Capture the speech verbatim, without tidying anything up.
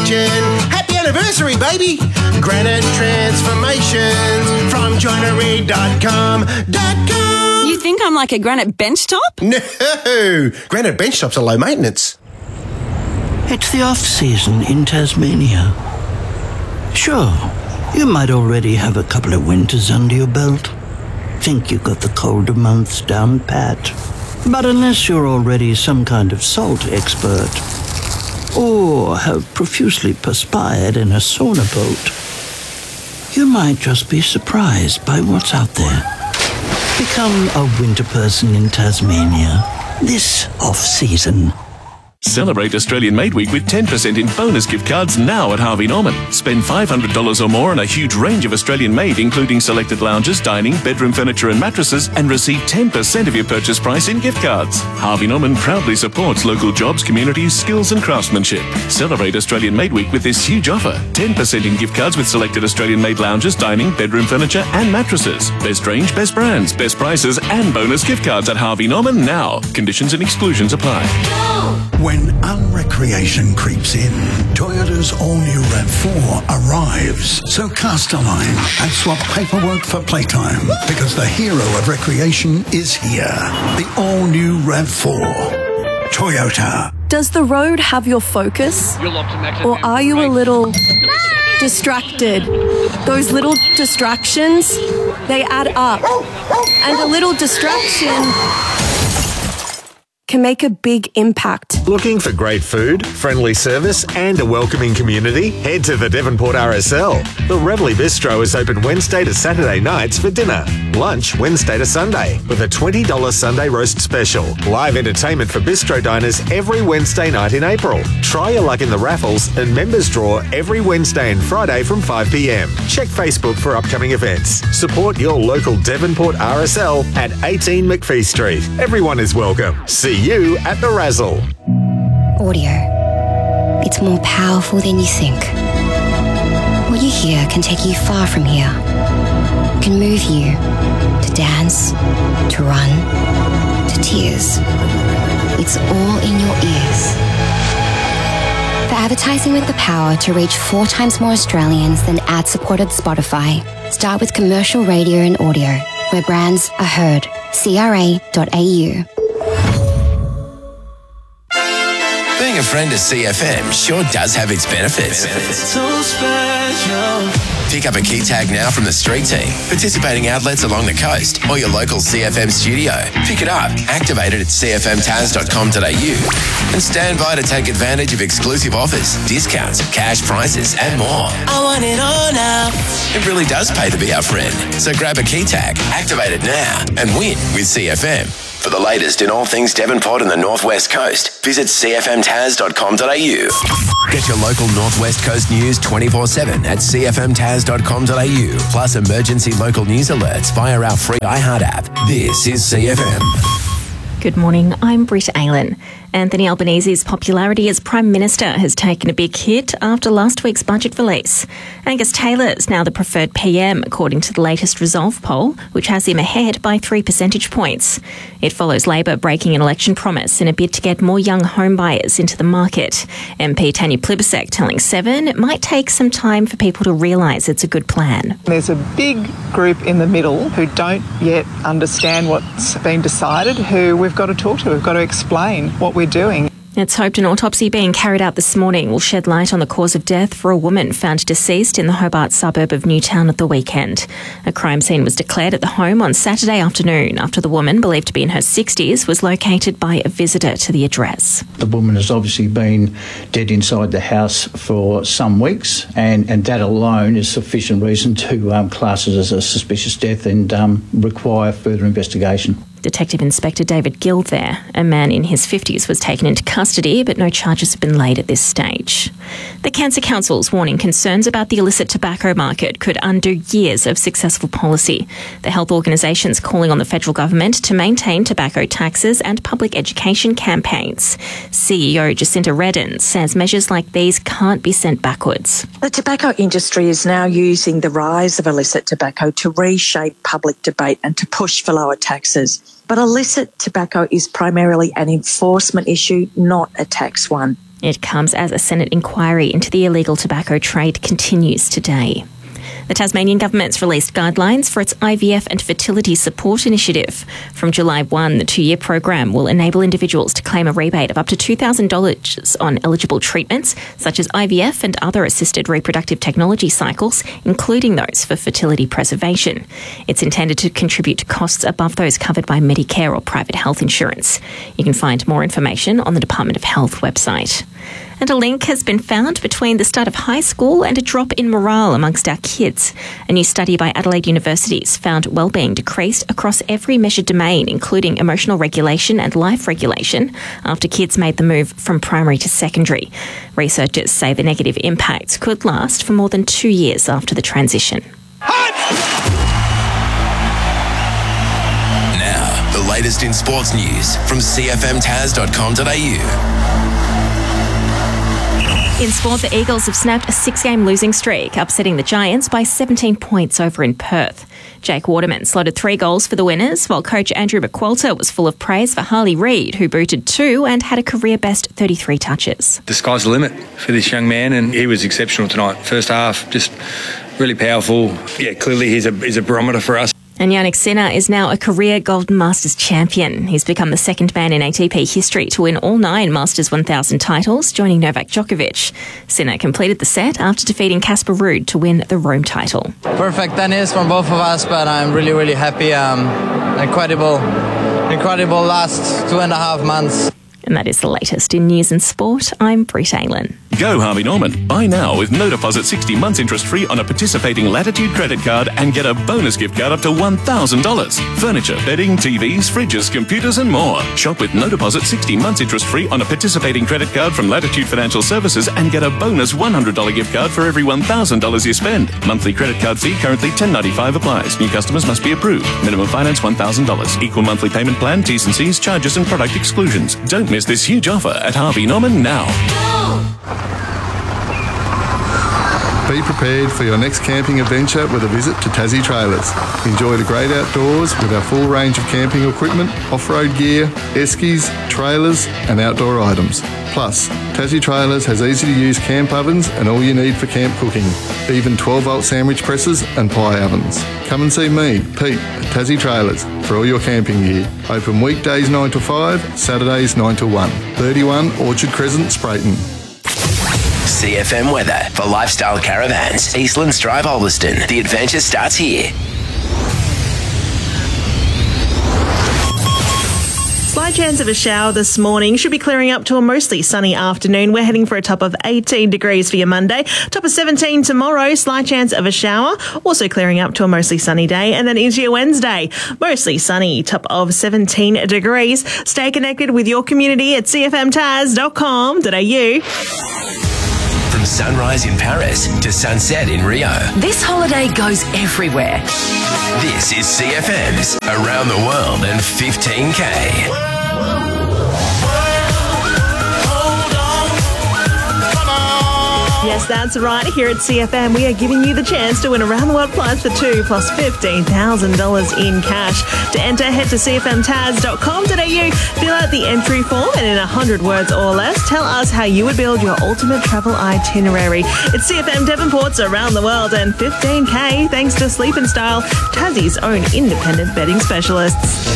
region. Happy anniversary, baby! Granite Transformations from joinery dot com dot com. You think I'm like a granite bench top? No! Granite bench tops are low maintenance. It's the off-season in Tasmania. Sure, you might already have a couple of winters under your belt. Think you got the colder months down pat. But unless you're already some kind of salt expert, or have profusely perspired in a sauna boat, you might just be surprised by what's out there. Become a winter person in Tasmania this off-season. Celebrate Australian Made Week with ten percent in bonus gift cards now at Harvey Norman. Spend five hundred dollars or more on a huge range of Australian made, including selected lounges, dining, bedroom furniture and mattresses, and receive ten percent of your purchase price in gift cards. Harvey Norman proudly supports local jobs, communities, skills and craftsmanship. Celebrate Australian Made Week with this huge offer. ten percent in gift cards with selected Australian made lounges, dining, bedroom furniture and mattresses. Best range, best brands, best prices and bonus gift cards at Harvey Norman now. Conditions and exclusions apply. When unrecreation creeps in, Toyota's all-new RAV four arrives. So cast a line and swap paperwork for playtime, because the hero of recreation is here. The all-new RAV four. Toyota. Does the road have your focus? Or are you a little distracted? Those little distractions, they add up. And a little distraction can make a big impact. Looking for great food, friendly service and a welcoming community? Head to the Devonport R S L. The Reveley Bistro is open Wednesday to Saturday nights for dinner. Lunch Wednesday to Sunday with a twenty dollars Sunday roast special. Live entertainment for bistro diners every Wednesday night in April. Try your luck in the raffles and members draw every Wednesday and Friday from five p.m. Check Facebook for upcoming events. Support your local Devonport R S L at eighteen McPhee Street. Everyone is welcome. See you at the Razzle. Audio. It's more powerful than you think. What you hear can take you far from here. Can move you to dance, to run, to tears. It's all in your ears. For advertising with the power to reach four times more Australians than ad-supported Spotify, start with commercial radio and audio, where brands are heard. C R A dot A U. Being a friend of C F M sure does have its benefits. So special. Pick up a key tag now from the street team, participating outlets along the coast, or your local C F M studio. Pick it up, activate it at c f m taz dot com dot a u, and stand by to take advantage of exclusive offers, discounts, cash prizes, and more. I want it all now. It really does pay to be our friend. So grab a key tag, activate it now, and win with C F M. For the latest in all things Devonport and the Northwest Coast, visit c f m taz dot com dot a u. Get your local Northwest Coast news twenty-four seven at c f m taz dot com dot a u, plus emergency local news alerts via our free iHeart app. This is C F M. Good morning, I'm Britt Aylen. Anthony Albanese's popularity as Prime Minister has taken a big hit after last week's budget release. Angus Taylor is now the preferred P M, according to the latest Resolve poll, which has him ahead by three percentage points. It follows Labor breaking an election promise in a bid to get more young home buyers into the market. M P Tanya Plibersek telling Seven it might take some time for people to realise it's a good plan. There's a big group in the middle who don't yet understand what's been decided, who we've got to talk to. We've got to explain what we're doing. It's hoped an autopsy being carried out this morning will shed light on the cause of death for a woman found deceased in the Hobart suburb of Newtown at the weekend. A crime scene was declared at the home on Saturday afternoon after the woman, believed to be in her sixties, was located by a visitor to the address. The woman has obviously been dead inside the house for some weeks, and, and that alone is sufficient reason to um, class it as a suspicious death and um, require further investigation. Detective Inspector David Gill there, a man in his fifties, was taken into custody, but no charges have been laid at this stage. The Cancer Council's warning concerns about the illicit tobacco market could undo years of successful policy. The health organisation's calling on the federal government to maintain tobacco taxes and public education campaigns. C E O Jacinta Redden says measures like these can't be sent backwards. The tobacco industry is now using the rise of illicit tobacco to reshape public debate and to push for lower taxes. But illicit tobacco is primarily an enforcement issue, not a tax one. It comes as a Senate inquiry into the illegal tobacco trade continues today. The Tasmanian government's released guidelines for its I V F and fertility support initiative. From July first, the two-year program will enable individuals to claim a rebate of up to two thousand dollars on eligible treatments, such as I V F and other assisted reproductive technology cycles, including those for fertility preservation. It's intended to contribute to costs above those covered by Medicare or private health insurance. You can find more information on the Department of Health website. And a link has been found between the start of high school and a drop in morale amongst our kids. A new study by Adelaide University's found wellbeing decreased across every measured domain, including emotional regulation and life regulation, after kids made the move from primary to secondary. Researchers say the negative impacts could last for more than two years after the transition. Now, the latest in sports news from c f m taz dot com dot a u. In sport, the Eagles have snapped a six-game losing streak, upsetting the Giants by seventeen points over in Perth. Jake Waterman slotted three goals for the winners, while coach Andrew McQualter was full of praise for Harley Reid, who booted two and had a career-best thirty-three touches. The sky's the limit for this young man, and he was exceptional tonight. First half, just really powerful. Yeah, clearly he's a, he's a barometer for us. And Yannick Sinner is now a career Golden Masters champion. He's become the second man in A T P history to win all nine Masters one thousand titles, joining Novak Djokovic. Sinner completed the set after defeating Casper Ruud to win the Rome title. Perfect tennis from both of us, but I'm really, really happy. Um, incredible, incredible last two and a half months. And that is the latest in news and sport. I'm Britt Aylan. Go Harvey Norman. Buy now with no deposit, sixty months interest free on a participating Latitude credit card and get a bonus gift card up to one thousand dollars. Furniture, bedding, T Vs, fridges, computers and more. Shop with no deposit, sixty months interest free on a participating credit card from Latitude Financial Services and get a bonus one hundred dollars gift card for every one thousand dollars you spend. Monthly credit card fee currently ten dollars ninety-five applies. New customers must be approved. Minimum finance one thousand dollars. Equal monthly payment plan, T's and C's, charges and product exclusions. Don't miss this huge offer at Harvey Norman now. Be prepared for your next camping adventure with a visit to Tassie Trailers. Enjoy the great outdoors with our full range of camping equipment, off-road gear, eskies, trailers and outdoor items. Plus, Tassie Trailers has easy-to-use camp ovens and all you need for camp cooking, even twelve-volt sandwich presses and pie ovens. Come and see me, Pete, at Tassie Trailers for all your camping gear. Open weekdays nine to five, Saturdays nine to one. thirty-one Orchard Crescent, Sprayton. C F M weather for Lifestyle Caravans. Eastlands Drive, Ulverston. The adventure starts here. Slight chance of a shower this morning. Should be clearing up to a mostly sunny afternoon. We're heading for a top of eighteen degrees for your Monday. Top of seventeen tomorrow. Slight chance of a shower. Also clearing up to a mostly sunny day. And then into your Wednesday. Mostly sunny. Top of seventeen degrees. Stay connected with your community at c f m taz dot com dot a u. From sunrise in Paris to sunset in Rio. This holiday goes everywhere. This is C F M's Around the World in fifteen K. Yes, that's right. Here at C F M, we are giving you the chance to win around the world flights for two plus fifteen thousand dollars in cash. To enter, head to c f m taz dot com dot a u, fill out the entry form, and in one hundred words or less, tell us how you would build your ultimate travel itinerary. It's C F M Devonport's Around the World and fifteen K, thanks to Sleep and Style, Tassie's own independent betting specialists.